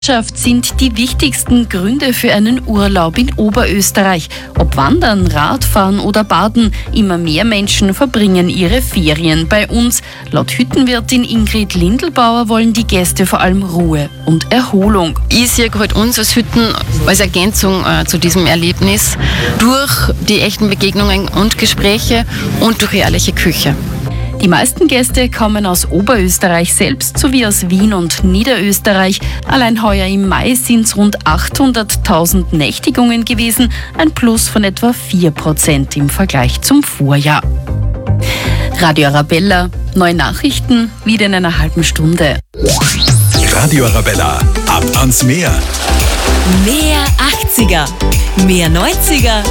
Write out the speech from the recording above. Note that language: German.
Sind die wichtigsten Gründe für einen Urlaub in Oberösterreich. Ob Wandern, Radfahren oder Baden, immer mehr Menschen verbringen ihre Ferien bei uns. Laut Hüttenwirtin Ingrid Lindelbauer wollen die Gäste vor allem Ruhe und Erholung. Ich sehe halt uns als Hütten als Ergänzung zu diesem Erlebnis durch die echten Begegnungen und Gespräche und durch ehrliche Küche. Die meisten Gäste kommen aus Oberösterreich selbst sowie aus Wien und Niederösterreich. Allein heuer im Mai sind es rund 800.000 Nächtigungen gewesen, ein Plus von etwa 4% im Vergleich zum Vorjahr. Radio Arabella, neue Nachrichten, wieder in einer halben Stunde. Radio Arabella, ab ans Meer. Mehr 80er, mehr 90er,